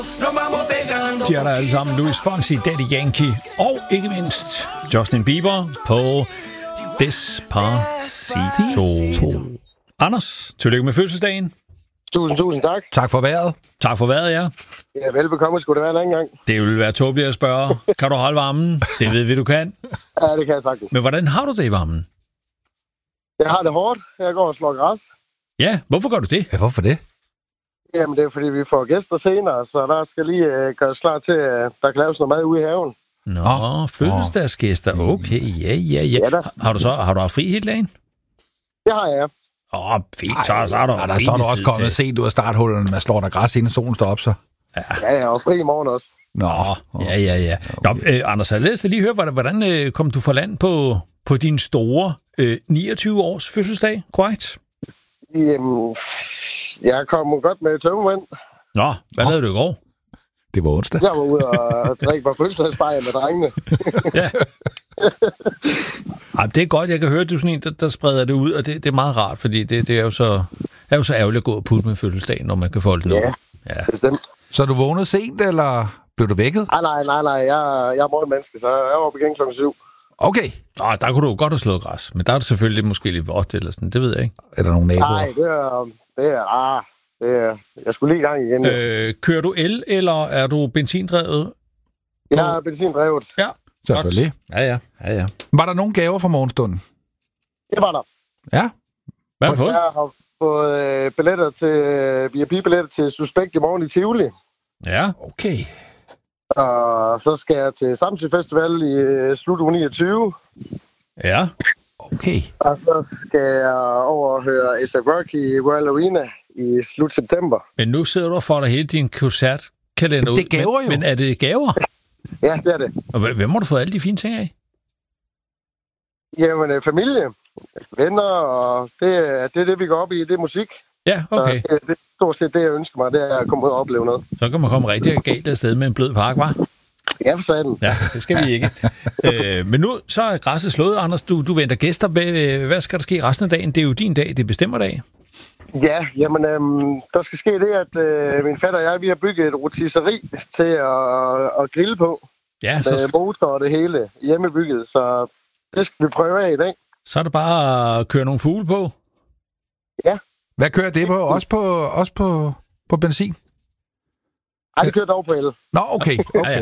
De er der alle sammen. Luis Fonsi, Daddy Yankee og ikke mindst Justin Bieber på Despacito. Anders, tillykke med fødselsdagen. Tusind tak. Tak for vejret. Tak for vejret, ja. Ja, velbekomme. Skulle det være en anden gang? Det vil være tåbeligt at spørge. Kan du holde varmen? Det ved vi, du kan. Ja, det kan jeg sagtens. Men hvordan har du det i varmen? Jeg har det hårdt. Jeg går og slår græs. Ja, hvorfor gør du det? Ja, hvorfor det? Jamen, det er fordi, vi får gæster senere, så der skal lige gøres klar til, at der kan laves noget mad ude i haven. Nå, fødselsdagsgæster. Okay, ja. Har du haft fri hele dagen? Det har jeg. Fint, så er der så er du også kommet sent ud af starthullerne med at slå dig græs, inden solen står op, så. Ja, jeg er også fri i morgen også. Ja. Nå, Anders, jeg læste lige høre, hvordan kom du fra land på din store 29 års fødselsdag, korrekt? Jamen, jeg kom godt med tømmermænd. Nå, hvad lavede du i går? Det var onsdag. Jeg var ude og drikke på fødselsdagsbajer med drengene. Ja. Det er godt, jeg kan høre, at du er sådan en, der spreder det ud, og det er meget rart, fordi det er jo så ærgerligt at gå og putte med fødselsdagen, når man kan folde den op. Ja, bestemt. Så du vågnede sent, eller blev du vækket? Nej. Jeg er morgenmenneske, så jeg var oppe igen klokken 7. Okay. Der kunne du godt have slået græs, men der er det selvfølgelig måske lidt vådt eller sådan, det ved jeg ikke. Er der nogle naboer? Nej, det er jeg skulle lige i gang igen. Kører du el, eller er du benzindrevet? Jeg er benzindrevet. Ja, selvfølgelig. Ja. Var der nogle gaver fra morgenstunden? Det var der. Ja. Hvad har du fået? Jeg har fået VIP-billetter til Suspekt i morgen i Tivoli. Ja. Okay. Og så skal jeg til Samsø Festival i slut uge 29. Ja. Okay. Og så skal jeg over og høre A$AP Rocky i Royal Arena i slut september. Men nu sidder du og får dig hele din koncertkalender ud. Det er gaver jo. Men er det gaver? Ja, det er det. Og hvem har du fået alle de fine ting af? Jamen, familie, venner, og det er det, vi går op i. Det er musik. Ja, okay. Så det er stort set det, jeg ønsker mig, det er at komme ud og opleve noget. Så kan man komme rigtig galt afsted med en blød park, hva'? Ja, for satan. Ja, det skal vi ikke. Men nu så er græsset slået, Anders. Du venter gæster. Hvad skal der ske resten af dagen? Det er jo din dag, det bestemmer dag. Ja, jamen, der skal ske det, at min fatter og jeg, vi har bygget et rotisseri til at grille på. Ja, med motor og det hele hjemmebygget, så det skal vi prøve af i dag. Så er det bare at køre nogle fugle på? Ja. Hvad kører det på? Også på benzin? Ej, det kører dog på el. Nå, okay. Ja.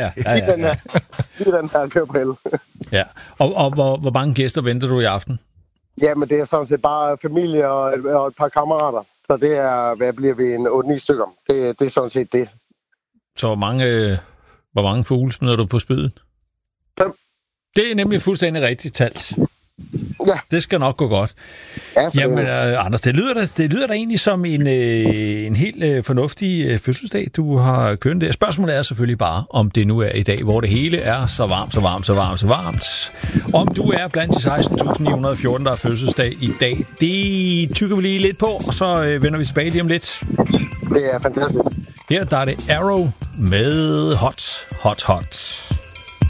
Den her kører på el. Ja, og hvor mange gæster venter du i aften? Jamen, det er sådan set bare familie og et par kammerater. Så det er, hvad bliver vi, en 8-9 stykker. Det er sådan set det. Så hvor mange fugle smider du på spydet? 5. Det er nemlig fuldstændig rigtigt talt. Ja. Det skal nok gå godt. Ja, jamen, Anders, det lyder da egentlig som en helt fornuftig fødselsdag, du har kørt der. Spørgsmålet er selvfølgelig bare, om det nu er i dag, hvor det hele er så varmt. Om du er blandt de 16.914, der er fødselsdag i dag, det tykker vi lige lidt på, og så vender vi tilbage lige om lidt. Det er fantastisk. Her der er det Arrow med Hot.